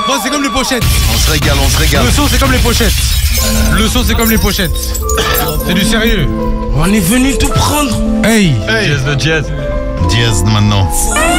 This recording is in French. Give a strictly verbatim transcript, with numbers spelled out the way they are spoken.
Moi, c'est comme les pochettes. On se régale, on se régale. Le son, c'est comme les pochettes. Le son, c'est comme les pochettes. C'est du sérieux. On est venu tout prendre. Hey. Jazz de jazz. Jazz maintenant.